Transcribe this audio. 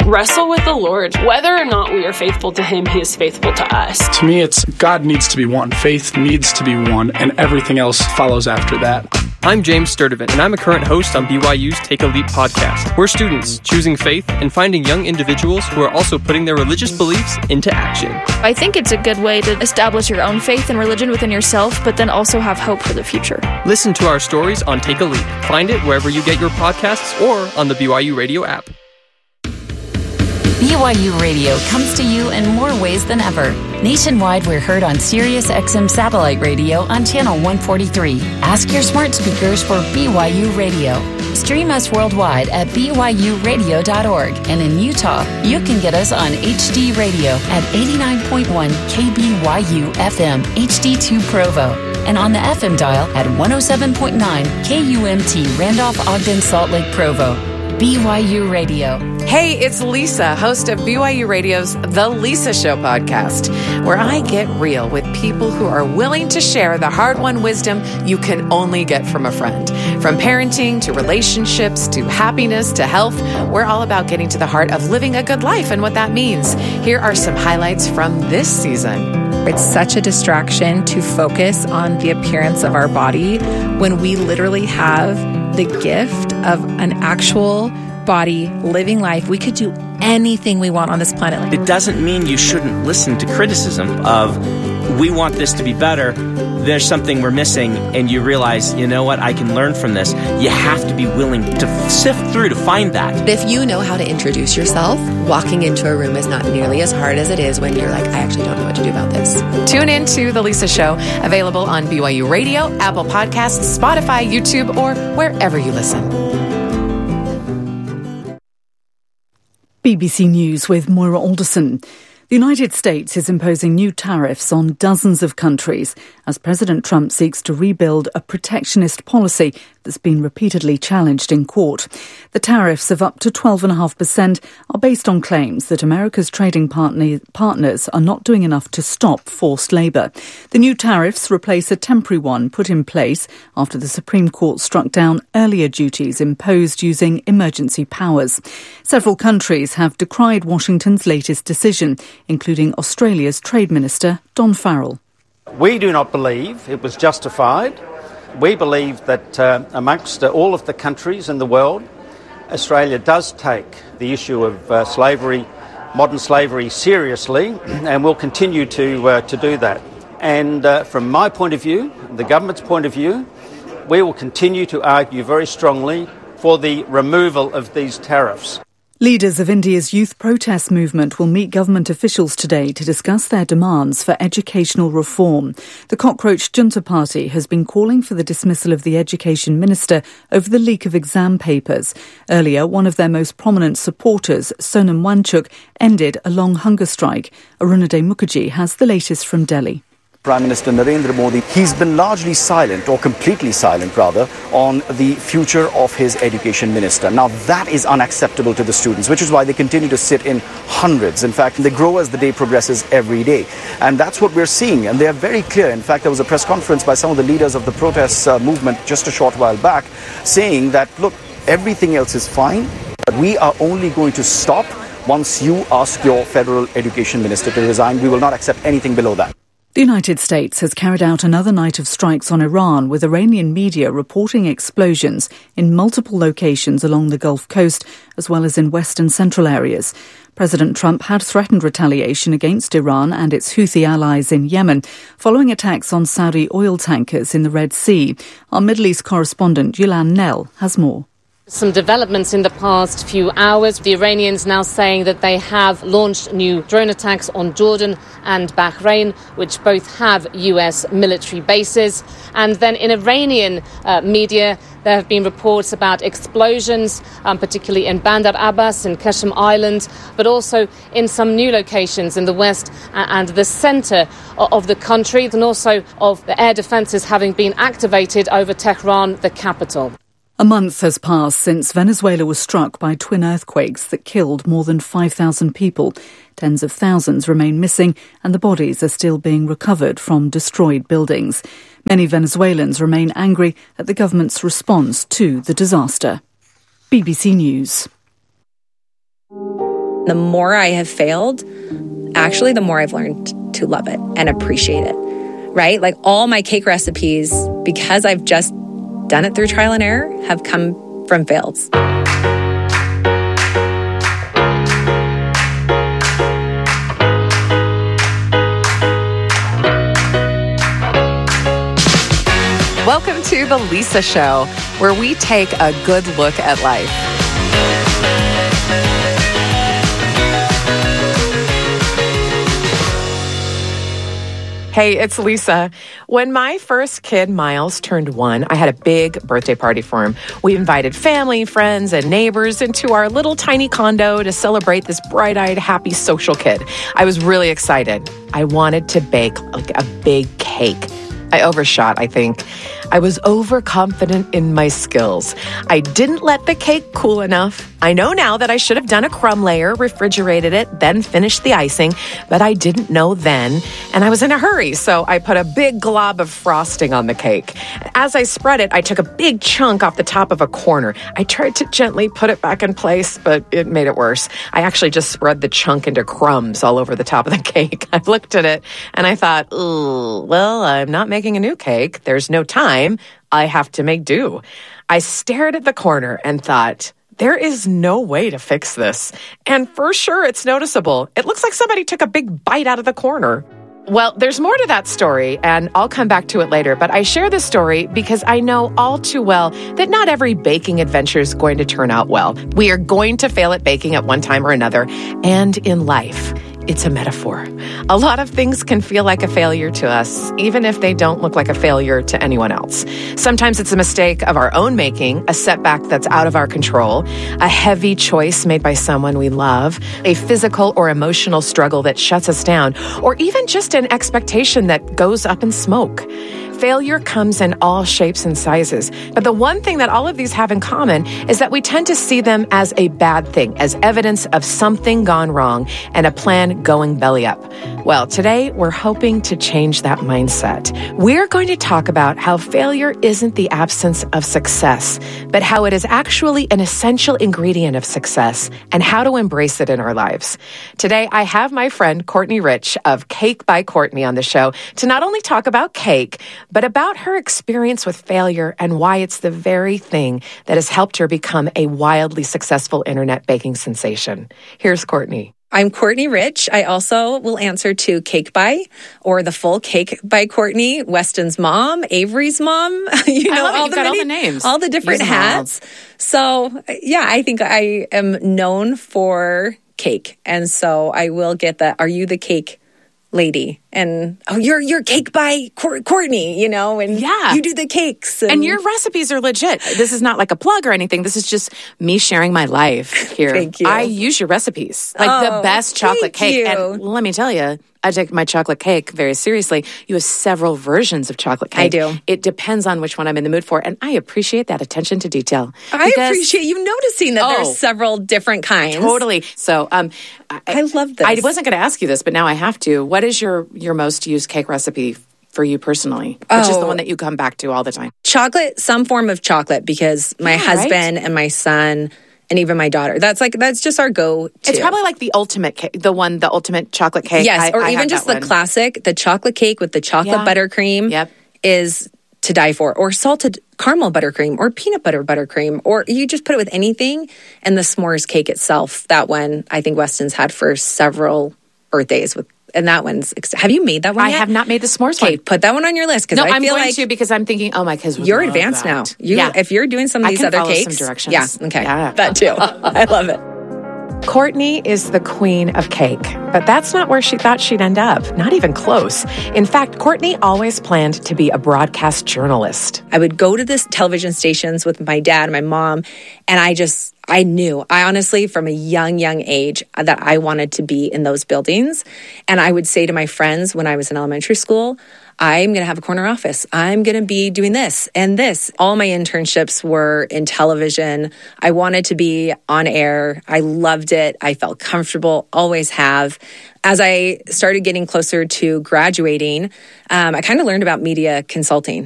wrestle with the Lord. Whether or not we are faithful to Him, He is faithful to us. To me, it's God needs to be one, faith needs to be one, and everything else follows after that. I'm James Sturdivant, and I'm a current host on BYU's Take a Leap podcast. We're students choosing faith and finding young individuals who are also putting their religious beliefs into action. I think it's a good way to establish your own faith and religion within yourself, but then also have hope for the future. Listen to our stories on Take a Leap. Find it wherever you get your podcasts or on the BYU Radio app. BYU Radio comes to you in more ways than ever. Nationwide, we're heard on Sirius XM satellite radio on channel 143. Ask your smart speakers for BYU Radio. Stream us worldwide at byuradio.org. And in Utah, you can get us on HD Radio at 89.1 KBYU FM HD2 Provo. And on the FM dial at 107.9 KUMT Randolph Ogden Salt Lake Provo. BYU Radio. Hey, it's Lisa, host of BYU Radio's The Lisa Show podcast, where I get real with people who are willing to share the hard-won wisdom you can only get from a friend. From parenting to relationships to happiness to health, we're all about getting to the heart of living a good life and what that means. Here are some highlights from this season. It's such a distraction to focus on the appearance of our body when we literally have the gift of an actual body living life. We could do anything we want on this planet. It doesn't mean you shouldn't listen to criticism of, we want this to be better, there's something we're missing, and you realize, you know what, I can learn from this. You have to be willing to sift through to find that. If you know how to introduce yourself, walking into a room is not nearly as hard as it is when you're like, I actually don't know what to do about this. Tune in to The Lisa Show, available on BYU Radio, Apple Podcasts, Spotify, YouTube, or wherever you listen. BBC News with Moira Alderson. The United States is imposing new tariffs on dozens of countries as President Trump seeks to rebuild a protectionist policy that's been repeatedly challenged in court. The tariffs of up to 12.5% are based on claims that America's trading partners are not doing enough to stop forced labour. The new tariffs replace a temporary one put in place after the Supreme Court struck down earlier duties imposed using emergency powers. Several countries have decried Washington's latest decision, including Australia's Trade Minister, Don Farrell. We do not believe it was justified. We believe that amongst all of the countries in the world, Australia does take the issue of slavery, modern slavery, seriously, and will continue to do that. And from my point of view, the government's point of view, we will continue to argue very strongly for the removal of these tariffs. Leaders of India's youth protest movement will meet government officials today to discuss their demands for educational reform. The Cockroach Junta Party has been calling for the dismissal of the education minister over the leak of exam papers. Earlier, one of their most prominent supporters, Sonam Wangchuk, ended a long hunger strike. Arunadhay Mukherjee has the latest from Delhi. Prime Minister Narendra Modi, he's been largely silent, or completely silent rather, on the future of his education minister. Now that is unacceptable to the students, which is why they continue to sit in hundreds. In fact, they grow as the day progresses every day. And that's what we're seeing. And they are very clear. In fact, there was a press conference by some of the leaders of the protest movement just a short while back saying that, look, everything else is fine, but we are only going to stop once you ask your federal education minister to resign. We will not accept anything below that. The United States has carried out another night of strikes on Iran, with Iranian media reporting explosions in multiple locations along the Gulf Coast, as well as in western central areas. President Trump had threatened retaliation against Iran and its Houthi allies in Yemen, following attacks on Saudi oil tankers in the Red Sea. Our Middle East correspondent, Yulan Nell, has more. Some developments in the past few hours. The Iranians now saying that they have launched new drone attacks on Jordan and Bahrain, which both have US military bases. And then in Iranian media, there have been reports about explosions, particularly in Bandar Abbas and Qasem Island, but also in some new locations in the west and the centre of the country, and also of the air defences having been activated over Tehran, the capital. A month has passed since Venezuela was struck by twin earthquakes that killed more than 5,000 people. Tens of thousands remain missing, and the bodies are still being recovered from destroyed buildings. Many Venezuelans remain angry at the government's response to the disaster. BBC News. The more I have failed, actually, the more I've learned to love it and appreciate it, right? Like all my cake recipes, because I've just done it through trial and error, have come from fails. Welcome to The Lisa Show, where we take a good look at life. Hey, it's Lisa. When my first kid, Miles, turned 1, I had a big birthday party for him. We invited family, friends, and neighbors into our little tiny condo to celebrate this bright-eyed, happy social kid. I was really excited. I wanted to bake like a big cake. I overshot, I think. I was overconfident in my skills. I didn't let the cake cool enough. I know now that I should have done a crumb layer, refrigerated it, then finished the icing, but I didn't know then, and I was in a hurry, so I put a big glob of frosting on the cake. As I spread it, I took a big chunk off the top of a corner. I tried to gently put it back in place, but it made it worse. I actually just spread the chunk into crumbs all over the top of the cake. I looked at it, and I thought, ooh, well, I'm not making a new cake. There's no time. I have to make do. I stared at the corner and thought, there is no way to fix this. And for sure, it's noticeable. It looks like somebody took a big bite out of the corner. Well, there's more to that story, and I'll come back to it later, but I share this story because I know all too well that not every baking adventure is going to turn out well. We are going to fail at baking at one time or another, and in life, it's a metaphor. A lot of things can feel like a failure to us, even if they don't look like a failure to anyone else. Sometimes it's a mistake of our own making, a setback that's out of our control, a heavy choice made by someone we love, a physical or emotional struggle that shuts us down, or even just an expectation that goes up in smoke. Failure comes in all shapes and sizes, but the one thing that all of these have in common is that we tend to see them as a bad thing, as evidence of something gone wrong and a plan going belly up. Well, today we're hoping to change that mindset. We're going to talk about how failure isn't the absence of success, but how it is actually an essential ingredient of success and how to embrace it in our lives. Today, I have my friend Courtney Rich of Cake by Courtney on the show to not only talk about cake, but about her experience with failure and why it's the very thing that has helped her become a wildly successful internet baking sensation. Here's Courtney. I'm Courtney Rich. I also will answer to Cake By, or the full Cake by Courtney, Weston's mom, Avery's mom. You know, all the names, all the different hats. So yeah, I think I am known for cake, and so I will get that. Are you the cake lady? And you're Cake by Courtney, you know, and you do the cakes. And your recipes are legit. This is not like a plug or anything. This is just me sharing my life here. Thank you. I use your recipes. Like the best chocolate cake. And let me tell you, I take my chocolate cake very seriously. You have several versions of chocolate cake. I do. It depends on which one I'm in the mood for. And I appreciate that attention to detail. I appreciate you noticing that there's several different kinds. Totally. So I love this. I wasn't going to ask you this, but now I have to. What is your most used cake recipe for you personally? Which is the one that you come back to all the time? Chocolate, some form of chocolate, because my husband and my son and even my daughter, that's just our go-to. It's probably like the ultimate cake, the ultimate chocolate cake. Yes, or even just the classic, the chocolate cake with the chocolate buttercream is to die for, or salted caramel buttercream, or peanut butter buttercream, or you just put it with anything. And the s'mores cake itself, that one I think Weston's had for several birthdays with. And that one's, have you made that one yet? I have not made the s'mores one. Okay, put that one on your list. No, I'm going to, because I'm thinking, oh, my kids would You're love advanced that. now. If you're doing some of these other cakes. Some directions. Yeah, okay. Yeah. That too. I love it. Courtney is the queen of cake, but that's not where she thought she'd end up. Not even close. In fact, Courtney always planned to be a broadcast journalist. I would go to the television stations with my dad and my mom, and I knew, honestly, from a young age, that I wanted to be in those buildings. And I would say to my friends when I was in elementary school, I'm going to have a corner office. I'm going to be doing this and this. All my internships were in television. I wanted to be on air. I loved it. I felt comfortable, always have. As I started getting closer to graduating, I kind of learned about media consulting.